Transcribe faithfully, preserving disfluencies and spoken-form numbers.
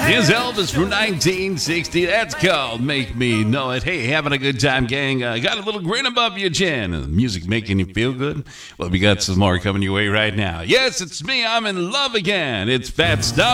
Here's Elvis from nineteen sixty. That's called Make Me Know It. Hey, having a good time, gang? Uh, got a little grin above your chin. Uh, music making you feel good? Well, we got some more coming your way right now. Yes, it's me. I'm in love again. It's Fat Stuff.